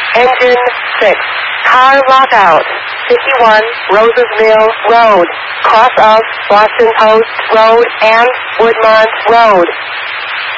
Engine 6. Car lockout. 51 Roses Mill Road. Cross of Boston Post Road and Woodmont Road.